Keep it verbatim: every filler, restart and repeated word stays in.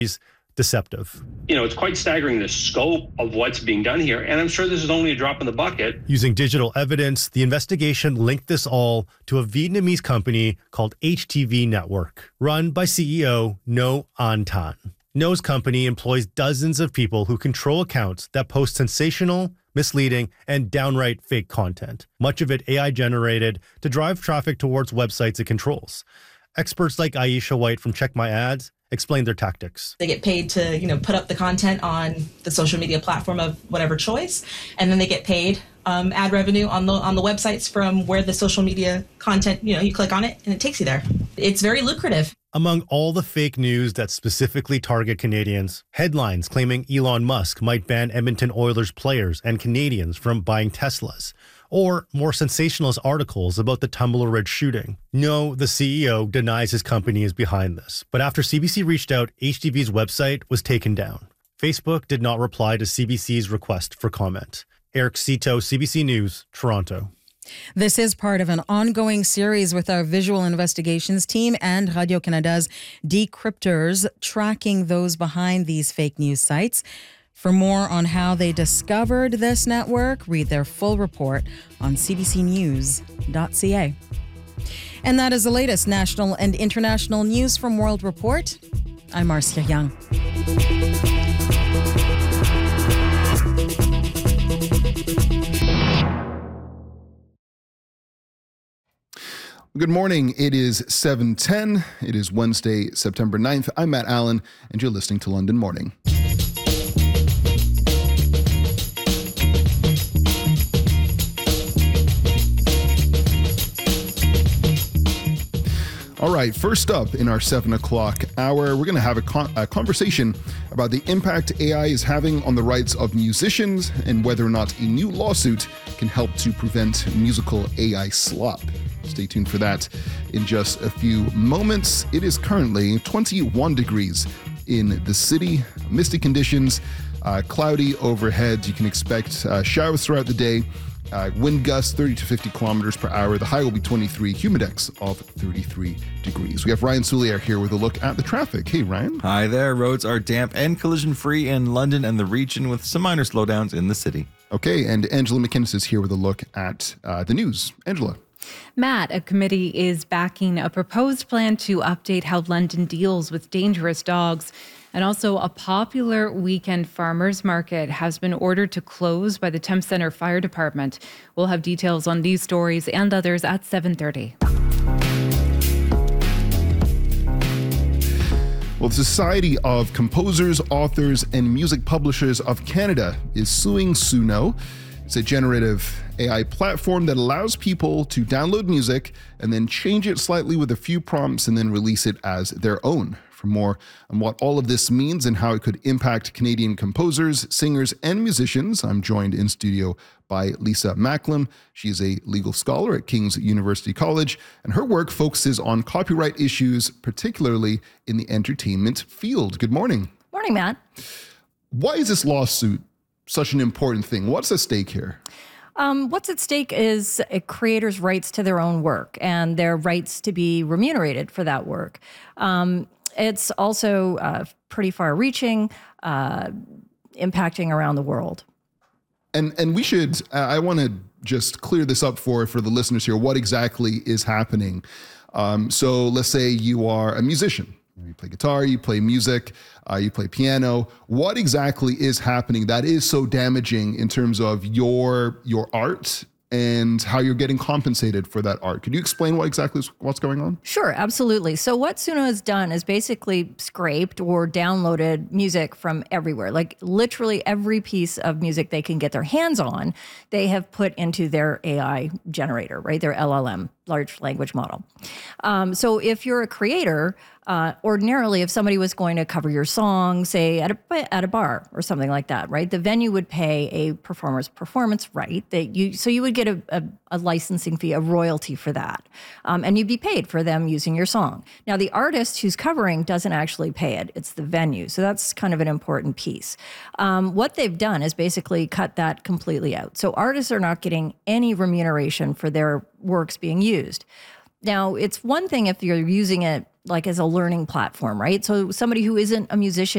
deceptive. You know, it's quite staggering the scope of what's being done here, and I'm sure this is only a drop in the bucket. Using digital evidence, the investigation linked this all to a Vietnamese company called H T V Network, run by C E O Ngo An Tan. Ngo's company employs dozens of people who control accounts that post sensational, misleading, and downright fake content, much of it A I generated to drive traffic towards websites it controls. Experts like Aisha White from Check My Ads explain their tactics. They get paid to, you know, put up the content on the social media platform of whatever choice, and then they get paid um, ad revenue on the on the websites from where the social media content, you know, you click on it and it takes you there. It's very lucrative. Among all the fake news that specifically target Canadians, headlines claiming Elon Musk might ban Edmonton Oilers players and Canadians from buying Teslas, or more sensationalist articles about the Tumbler Ridge shooting. No, the C E O denies his company is behind this, but after C B C reached out, H T V's website was taken down. Facebook did not reply to C B C's request for comment. Eric Cito, C B C News, Toronto. This is part of an ongoing series with our visual investigations team and Radio-Canada's decryptors tracking those behind these fake news sites. For more on how they discovered this network, read their full report on c b c news dot c a. And that is the latest national and international news from World Report. I'm Marcia Young. Good morning. It is seven ten. It is Wednesday, September ninth. I'm Matt Allen, and you're listening to London Morning. All right, first up in our seven o'clock hour, we're going to have a, con- a conversation about the impact A I is having on the rights of musicians and whether or not a new lawsuit can help to prevent musical A I slop. Stay tuned for that in just a few moments. It is currently twenty-one degrees in the city, misty conditions, uh, cloudy overhead. You can expect uh, showers throughout the day. Uh, wind gusts thirty to fifty kilometers per hour. The high will be twenty-three, humidex of thirty-three degrees. We have Ryan Soulier here with a look at the traffic. Hey, Ryan. Hi there. Roads are damp and collision free in London and the region with some minor slowdowns in the city. Okay, and Angela McInnes is here with a look at uh, the news. Angela. Matt, a committee is backing a proposed plan to update how London deals with dangerous dogs. And also, a popular weekend farmers market has been ordered to close by the Thames Centre Fire Department. We'll have details on these stories and others at seven thirty. Well, the Society of Composers, Authors, and Music Publishers of Canada is suing Suno. It's a generative A I platform that allows people to download music and then change it slightly with a few prompts and then release it as their own. For more on what all of this means and how it could impact Canadian composers, singers, and musicians, I'm joined in studio by Lisa Macklem. She is a legal scholar at King's University College, and her work focuses on copyright issues, particularly in the entertainment field. Good morning. Morning, Matt. Why is this lawsuit such an important thing? What's at stake here? Um, what's at stake is a creator's rights to their own work and their rights to be remunerated for that work. Um, it's also uh, pretty far-reaching, uh, impacting around the world. And and we should, uh, I want to just clear this up for, for the listeners here, what exactly is happening. Um, so let's say you are a musician. You play guitar, you play music, uh, you play piano. What exactly is happening that is so damaging in terms of your your art and how you're getting compensated for that art? Could you explain what exactly is, what's going on? Sure, absolutely. So what Suno has done is basically scraped or downloaded music from everywhere, like literally every piece of music they can get their hands on, they have put into their A I generator, right? Their L L M, large language model. Um, so if you're a creator, uh, ordinarily, if somebody was going to cover your song, say at a at a bar or something like that, right? The venue would pay a performer's performance right that you, so you would get a, a, a licensing fee, a royalty for that, um, and you'd be paid for them using your song. Now, the artist who's covering doesn't actually pay it; it's the venue. So that's kind of an important piece. Um, what they've done is basically cut that completely out. So artists are not getting any remuneration for their works being used. Now, it's one thing if you're using it like as a learning platform, right? So somebody who isn't a musician